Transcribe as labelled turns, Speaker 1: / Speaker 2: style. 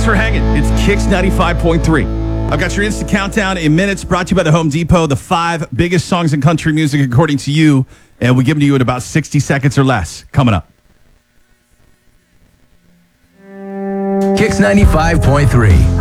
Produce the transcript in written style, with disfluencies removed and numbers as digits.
Speaker 1: Thanks for hanging. It's Kicks 95.3. I've got your instant countdown in minutes, brought to you by the Home Depot. The 5 biggest songs in country music according to you, and we give them to you in about 60 seconds or less. Coming up.
Speaker 2: Kicks 95.3.